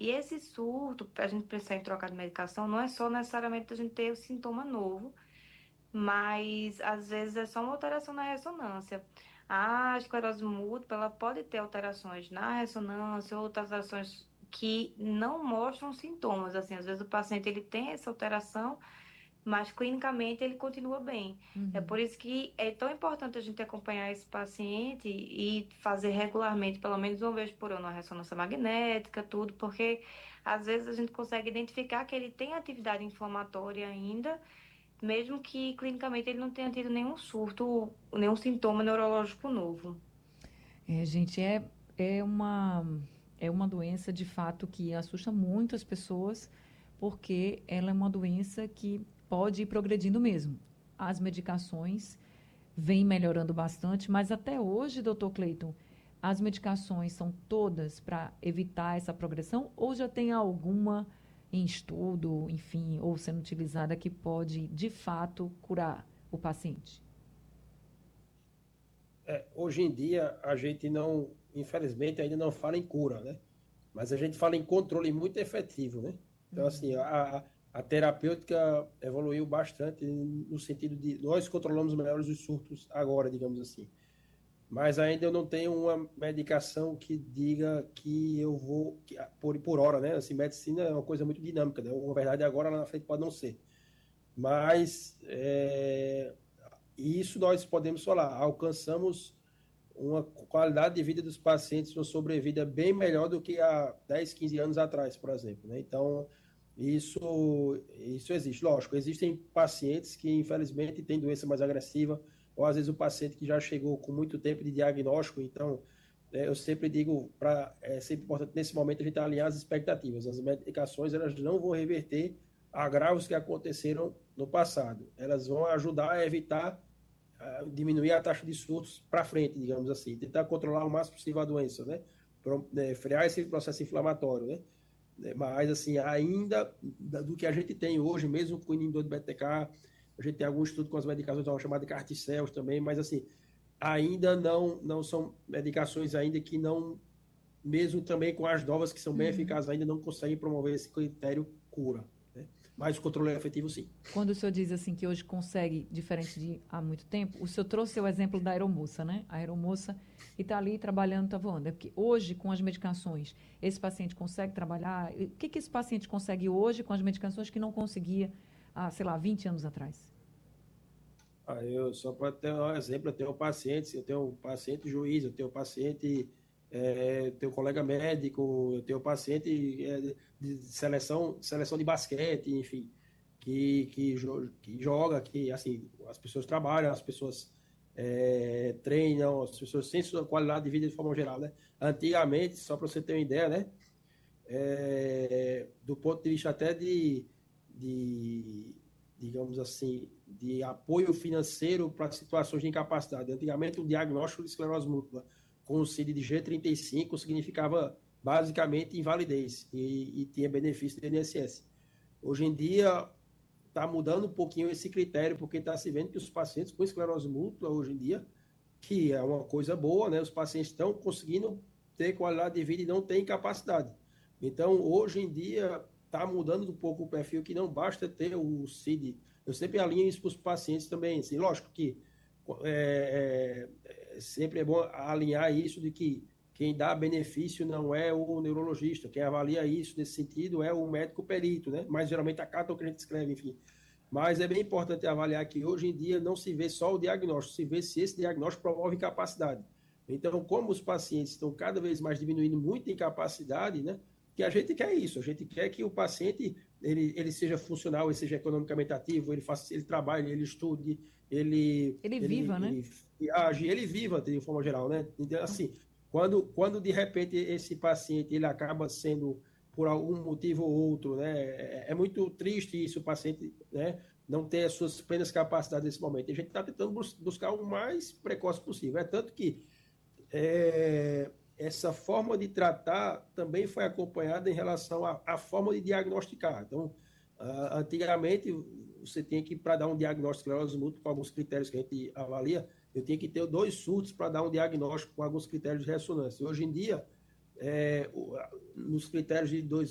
E esse surto, a gente precisa em trocar de medicação, não é só necessariamente a gente ter o sintoma novo, mas às vezes é só uma alteração na ressonância. A esclerose múltipla, ela pode ter alterações na ressonância, outras alterações que não mostram sintomas, assim, às vezes o paciente ele tem essa alteração, mas clinicamente ele continua bem. É por isso que é tão importante a gente acompanhar esse paciente e fazer regularmente, pelo menos uma vez por ano, a ressonância magnética, tudo, porque às vezes a gente consegue identificar que ele tem atividade inflamatória ainda, mesmo que clinicamente ele não tenha tido nenhum surto, nenhum sintoma neurológico novo. Gente, é é uma doença de fato que assusta muito as pessoas, porque ela é uma doença que pode ir progredindo mesmo. As medicações vêm melhorando bastante, mas até hoje, doutor Cleiton, as medicações são todas para evitar essa progressão ou já tem alguma em estudo, enfim, ou sendo utilizada que pode de fato curar o paciente? Hoje em dia, a gente não, infelizmente, ainda não fala em cura, né? Mas a gente fala em controle muito efetivo, né? Então, assim, a terapêutica evoluiu bastante no sentido de nós controlamos melhor os surtos agora, digamos assim. Mas ainda eu não tenho uma medicação que diga que eu vou, por hora, né? Assim, medicina é uma coisa muito dinâmica, né? Na verdade, agora lá na frente pode não ser. Mas isso nós podemos falar, alcançamos uma qualidade de vida dos pacientes, uma sobrevida bem melhor do que há 10, 15 anos atrás, por exemplo, né? Então, isso existe. Lógico, existem pacientes que, infelizmente, têm doença mais agressiva, ou às vezes o paciente que já chegou com muito tempo de diagnóstico. Então, eu sempre digo, é sempre importante nesse momento a gente alinhar as expectativas. As medicações, elas não vão reverter agravos que aconteceram no passado. Elas vão ajudar a evitar diminuir a taxa de surtos para frente, digamos assim, tentar controlar o máximo possível a doença, né? Frear esse processo inflamatório, né? Mas, assim, ainda do que a gente tem hoje, mesmo com o inibidor de BTK, a gente tem algum estudo com as medicações chamadas de carticels também, mas, assim, ainda não são medicações ainda que não, mesmo também com as novas que são bem eficazes, ainda não conseguem promover esse critério cura, né? Mas o controle é efetivo, sim. Quando o senhor diz assim que hoje consegue, diferente de há muito tempo, o senhor trouxe o exemplo da aeromoça, né? A aeromoça que está ali trabalhando, está voando. É porque hoje, com as medicações, esse paciente consegue trabalhar? O que esse paciente consegue hoje com as medicações que não conseguia há, sei lá, 20 anos atrás? Só para ter um exemplo, eu tenho um paciente juiz, eu tenho um paciente, tenho um colega médico, eu tenho um paciente de seleção de basquete, enfim, que joga, que assim, as pessoas trabalham, as pessoas treinam, as pessoas têm sua qualidade de vida de forma geral, né? Antigamente, só para você ter uma ideia, né? Do ponto de vista até de, digamos assim, de apoio financeiro para situações de incapacidade. Antigamente, o diagnóstico de esclerose múltipla com o CID de G35 significava basicamente invalidez e tinha benefício do INSS. Hoje em dia, está mudando um pouquinho esse critério, porque está se vendo que os pacientes com esclerose múltipla, hoje em dia, que é uma coisa boa, né? Os pacientes estão conseguindo ter qualidade de vida e não têm capacidade. Então, hoje em dia, está mudando um pouco o perfil, que não basta ter o CID. Eu sempre alinho isso para os pacientes também. Assim, lógico que sempre é bom alinhar isso de que quem dá benefício não é o neurologista, quem avalia isso nesse sentido é o médico perito, né? Mas geralmente a carta é o que a gente escreve, enfim. Mas é bem importante avaliar que hoje em dia não se vê só o diagnóstico, se vê se esse diagnóstico promove incapacidade. Então, como os pacientes estão cada vez mais diminuindo muito a incapacidade, né? Que a gente quer isso, a gente quer que o paciente ele seja funcional, ele seja economicamente ativo, ele trabalhe, ele estude, Ele viva, né? ele age, ele viva de forma geral, né? Então, assim, quando de repente esse paciente ele acaba sendo por algum motivo ou outro, né? É muito triste isso, o paciente, né, não ter as suas plenas capacidades nesse momento. E a gente está tentando buscar o mais precoce possível. É tanto que essa forma de tratar também foi acompanhada em relação à forma de diagnosticar. Então, antigamente, você tinha que, para dar um diagnóstico de esclerose múltipla, com alguns critérios que a gente avalia, eu tinha que ter dois surtos para dar um diagnóstico com alguns critérios de ressonância. Hoje em dia, nos critérios de dois